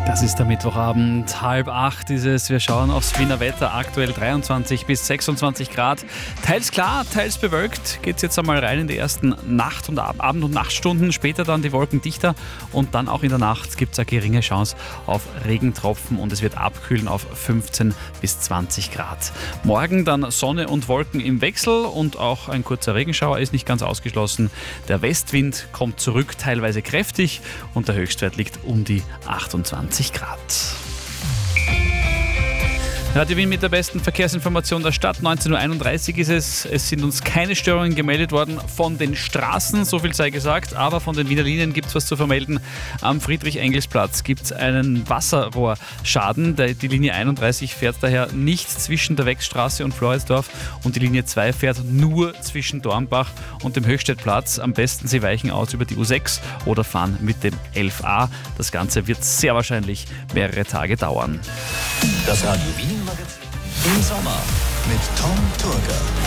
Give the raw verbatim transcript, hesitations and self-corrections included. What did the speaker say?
Das ist der Mittwochabend, halb acht ist es. Wir schauen aufs Wiener Wetter, aktuell dreiundzwanzig bis sechsundzwanzig Grad. Teils klar, teils bewölkt. Geht es jetzt einmal rein in die ersten Nacht- und Ab- Abend- und Nachtstunden. Später dann die Wolken dichter und dann auch in der Nacht gibt es eine geringe Chance auf Regentropfen und es wird abkühlen auf fünfzehn bis zwanzig Grad. Morgen dann Sonne und Wolken im Wechsel und auch ein kurzer Regenschauer ist nicht ganz ausgeschlossen. Der Westwind kommt zurück, teilweise kräftig und der Höchstwert liegt um die achtundzwanzig Grad. Radio Wien mit der besten Verkehrsinformation der Stadt. neunzehn Uhr einunddreißig ist es. Es sind uns keine Störungen gemeldet worden von den Straßen, so viel sei gesagt. Aber von den Wiener Linien gibt es was zu vermelden. Am Friedrich-Engels-Platz gibt es einen Wasserrohrschaden. Die Linie einunddreißig fährt daher nicht zwischen der Wechstraße und Floridsdorf und die Linie zwei fährt nur zwischen Dornbach und dem Höchstedtplatz. Am besten Sie weichen aus über die U sechs oder fahren mit dem elf a. Das Ganze wird sehr wahrscheinlich mehrere Tage dauern. Das Radio Wien Magazin im Sommer mit Tom Turger.